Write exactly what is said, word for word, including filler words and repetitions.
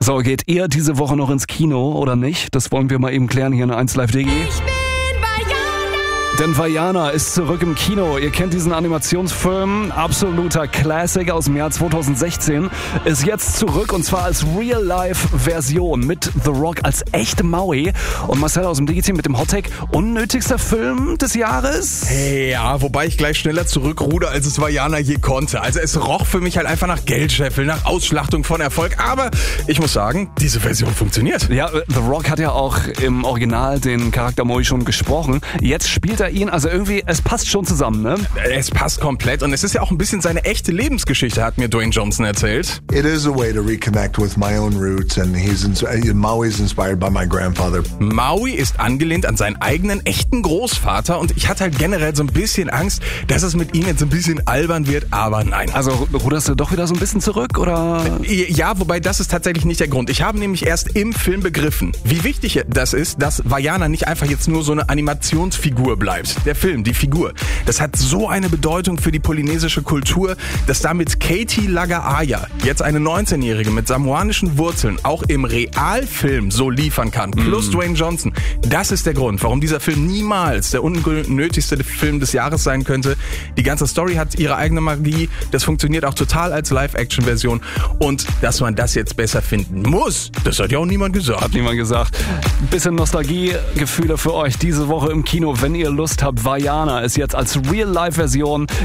So, geht ihr diese Woche noch ins Kino oder nicht? Das wollen wir mal eben klären hier in eins Live D G. Ich bin Vajana. Denn Vajana ist zurück im Kino. Ihr kennt diesen Animationsfilm, absoluter Classic aus dem Jahr zweitausendsechzehn, ist jetzt zurück und zwar als Real-Life-Version mit The Rock als echte Maui. Und Marcel aus dem D G-Team mit dem Hottag, unnötigster Film des Jahres? Ja, wobei ich gleich schneller zurückruder, als es Vajana je konnte. Also es roch für mich halt einfach nach Geldscheffel, nach Ausschlachtung von Erfolg. Aber ich muss sagen, diese Version funktioniert. Ja, The Rock hat ja auch im Original den Charakter Maui schon gesprochen. Jetzt spielt er ihn, also irgendwie, es passt schon zusammen, ne? Es passt komplett und es ist ja auch ein bisschen seine echte Lebensgeschichte, hat mir Dwayne Johnson erzählt. It is a way to reconnect with my own roots and he's ins- Maui's inspired by my grandfather. Maui ist angelehnt an seinen eigenen echten Großvater und ich hatte halt generell so ein bisschen Angst, dass es mit ihm jetzt ein bisschen albern wird, aber nein. Also ruderst du doch wieder so ein bisschen zurück, oder? Ja, wobei das ist tatsächlich nicht der Grund. Ich habe nämlich erst im Film begriffen, wie wichtig das ist, dass Vajana nicht einfach jetzt nur so eine Animationsfigur bleibt. Der Film, die Figur, das hat so eine Bedeutung für die polynesische Kultur, dass damit Katie Lagaaya, jetzt eine neunzehnjährige mit samoanischen Wurzeln, auch im Realfilm so liefern kann. Plus mm. Dwayne Johnson. Das ist der Grund, warum dieser Film niemals der unnötigste Film des Jahres sein könnte. Die ganze Story hat ihre eigene Magie. Das funktioniert auch total als Live-Action-Version. Und dass man das jetzt besser finden muss, das hat ja auch niemand gesagt. Hat niemand gesagt. Ein bisschen Nostalgie-Gefühle für euch diese Woche im Kino, wenn ihr Lust habt. Vajana ist jetzt als Real-Life-Version